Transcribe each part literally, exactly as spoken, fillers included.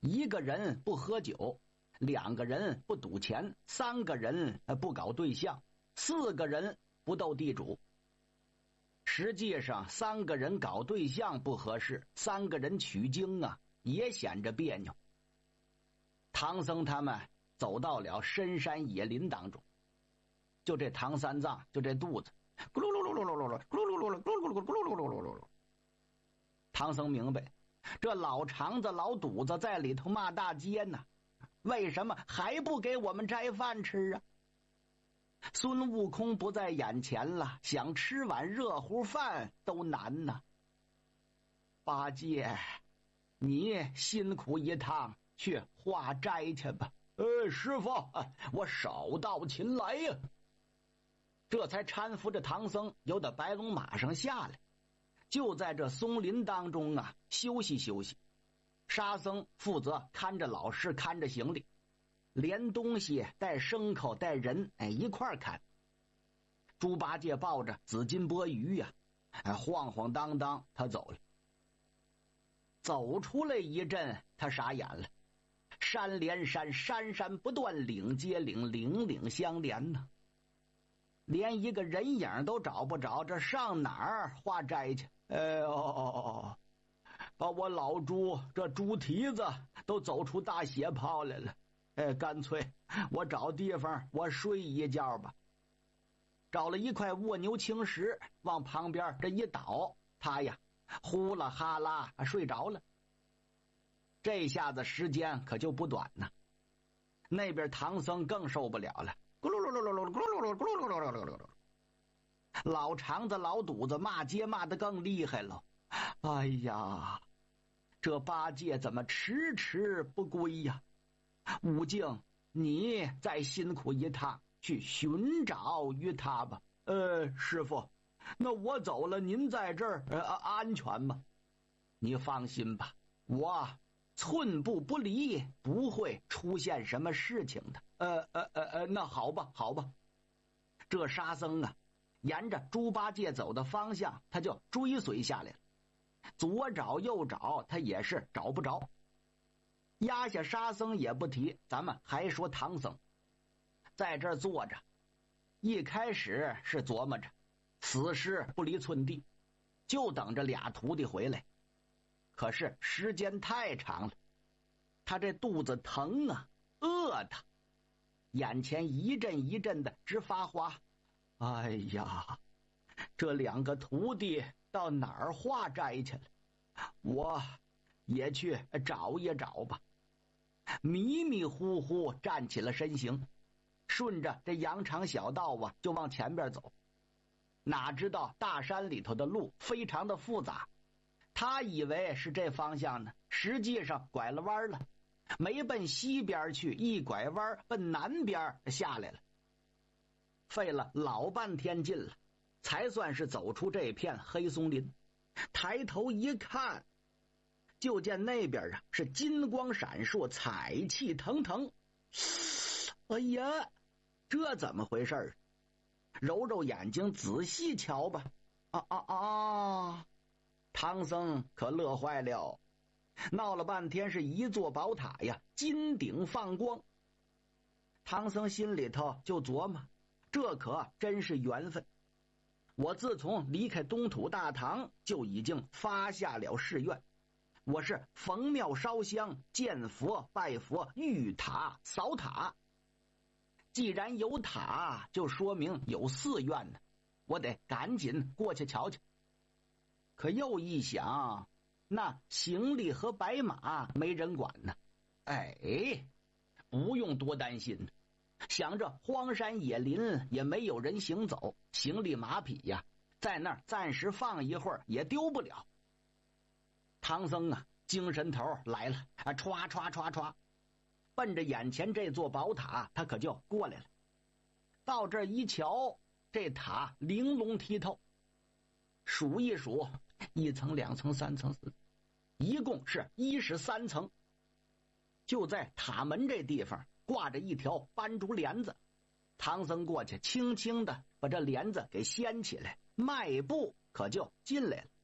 一个人不喝酒，两个人不赌钱，三个人不搞对象，四个人不斗地主。实际上三个人搞对象不合适，三个人取经啊也显着别扭。唐僧他们走到了深山野林当中，就这唐三藏就这肚子咕噜噜噜噜噜噜噜咕噜噜噜噜咕噜噜噜咕噜噜噜噜噜噜。唐僧明白，这老肠子老肚子在里头骂大街呢，为什么还不给我们斋饭吃啊？孙悟空不在眼前了，想吃碗热乎饭都难呐。八戒，你辛苦一趟，去化斋去吧。呃，师傅，我手到擒来呀。这才搀扶着唐僧由的白龙马上下来，就在这松林当中啊休息休息。沙僧负责看着老师，看着行李，连东西带牲口带人哎一块儿看。猪八戒抱着紫金钵盂呀、啊，哎晃晃荡荡他走了。走出来一阵，他傻眼了。山连山，山山不断，岭接岭，岭岭相连呢。连一个人影都找不着，这上哪儿化斋去？哎呦，把我老猪这猪蹄子都走出大血泡来了。哎，干脆我找地方我睡一觉吧。找了一块卧牛青石，往旁边这一倒，他呀呼啦哈啦睡着了。这下子时间可就不短呢。那边唐僧更受不了了，咕噜噜噜噜噜咕噜噜噜咕噜噜噜噜噜噜，老肠子老肚子骂街骂得更厉害了。哎呀，这八戒怎么迟迟不归呀？悟净，你再辛苦一趟，去寻找于他吧。呃，师傅，那我走了，您在这儿、呃、安全吗？你放心吧，我寸步不离，不会出现什么事情的。呃呃呃呃，那好吧，好吧。这沙僧啊，沿着猪八戒走的方向，他就追随下来了。左找右找，他也是找不着。压下沙僧也不提，咱们还说唐僧，在这儿坐着，一开始是琢磨着此事不离寸地，就等着俩徒弟回来。可是时间太长了，他这肚子疼啊，饿他，眼前一阵一阵的直发花。哎呀，这两个徒弟到哪儿化斋去了？我也去找一找吧。迷迷糊糊站起了身形，顺着这羊肠小道啊就往前边走。哪知道大山里头的路非常的复杂，他以为是这方向呢，实际上拐了弯了，没奔西边去，一拐弯奔南边下来了。费了老半天劲了，才算是走出这片黑松林。抬头一看，就见那边啊是金光闪烁，彩气腾腾。哎呀，这怎么回事？揉揉眼睛仔细瞧吧。啊啊啊！唐僧可乐坏了，闹了半天是一座宝塔呀，金顶放光。唐僧心里头就琢磨，这可真是缘分。我自从离开东土大唐，就已经发下了誓愿，我是逢庙烧香，见佛拜佛，遇塔扫塔。既然有塔，就说明有寺院呢，我得赶紧过去瞧瞧。可又一想，那行李和白马没人管呢。哎，不用多担心，想着荒山野林也没有人行走，行李马匹呀，在那儿暂时放一会儿也丢不了。唐僧啊，精神头来了啊，歘歘歘歘，奔着眼前这座宝塔，他可就过来了。到这儿一瞧，这塔玲珑剔透，数一数，一层两层三层四，一共是一十三层。就在塔门这地方挂着一条斑竹帘子，唐僧过去轻轻的把这帘子给掀起来，迈步可就进来了。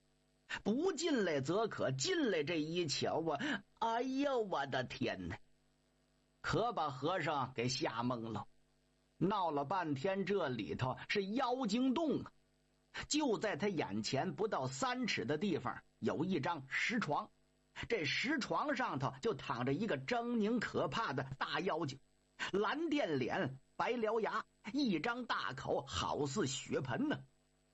不进来则可，进来这一瞧啊，哎呦我的天哪！可把和尚给吓懵了。闹了半天，这里头是妖精洞啊！就在他眼前不到三尺的地方，有一张石床。这石床上头就躺着一个狰狞可怕的大妖精，蓝靛脸，白獠牙，一张大口，好似血盆呢。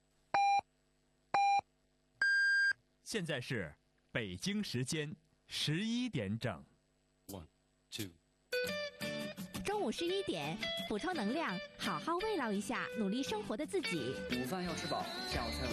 现在是北京时间十一点整。 One, two. 中午十一点，补充能量，好好慰劳一下努力生活的自己。 午饭要吃饱，下午才有